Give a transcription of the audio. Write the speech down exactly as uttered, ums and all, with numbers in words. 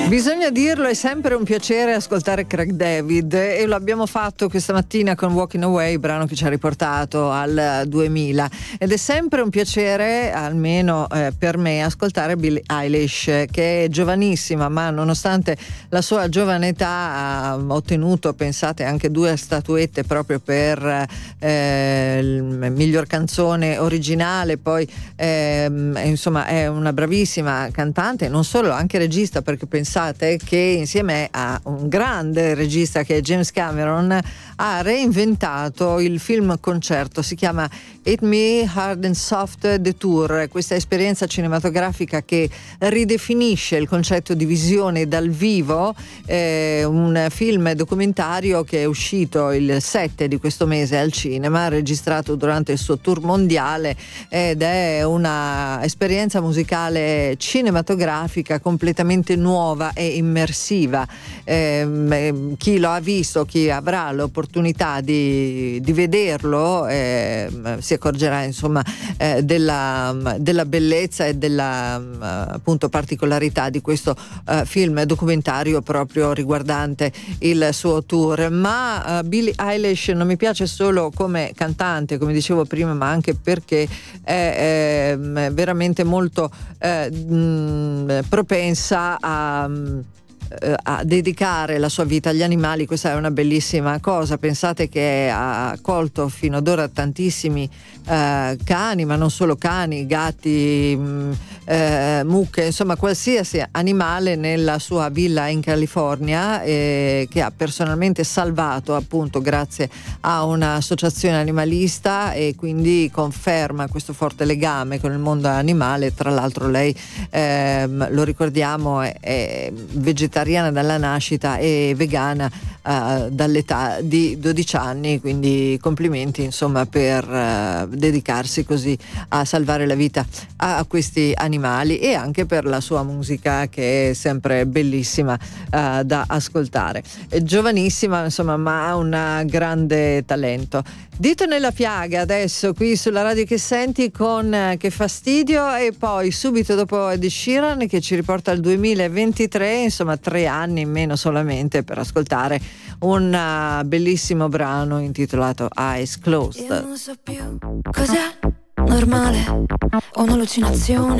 Bisogna dirlo, è sempre un piacere ascoltare Craig David e lo abbiamo fatto questa mattina con Walking Away, brano che ci ha riportato al duemila, ed è sempre un piacere, almeno eh, per me, ascoltare Billie Eilish, che è giovanissima, ma nonostante la sua giovane età ha ottenuto, pensate, anche due statuette proprio per eh, il miglior canzone originale. Poi eh, insomma è una bravissima cantante, non solo, anche regista, perché pensate che insieme a un grande regista che è James Cameron ha reinventato il film concerto, si chiama Hit Me Hard and Soft The Tour, questa esperienza cinematografica che ridefinisce il concetto di visione dal vivo, eh, un film documentario che è uscito il sette di questo mese al cinema, registrato durante il suo tour mondiale, ed è una esperienza musicale cinematografica completamente nuova e immersiva. Eh, chi lo ha visto, chi avrà l'opportunità di, di vederlo, eh, si accorgerà insomma eh, della, della bellezza e della appunto particolarità di questo eh, film documentario proprio riguardante il suo tour. Ma uh, Billie Eilish non mi piace solo come cantante, come dicevo prima, ma anche perché è, è veramente molto eh, mh, propensa a a dedicare la sua vita agli animali. Questa è una bellissima cosa. Pensate che ha accolto fino ad ora tantissimi eh, cani, ma non solo cani, gatti, mh, eh, mucche, insomma qualsiasi animale nella sua villa in California, eh, che ha personalmente salvato appunto grazie a un'associazione animalista, e quindi conferma questo forte legame con il mondo animale. Tra l'altro lei, eh, lo ricordiamo, è, è vegetariana dalla nascita e vegana uh, dall'età di dodici anni, quindi complimenti insomma per uh, dedicarsi così a salvare la vita a, a questi animali, e anche per la sua musica che è sempre bellissima uh, da ascoltare. È giovanissima insomma, ma ha un grande talento. Dito nella piaga adesso qui sulla radio che senti con uh, Che fastidio, e poi subito dopo Ed Sheeran che ci riporta al duemilaventitré, insomma tre anni in meno solamente, per ascoltare un uh, bellissimo brano intitolato Eyes Closed. Io non so più cos'è normale o un'allucinazione.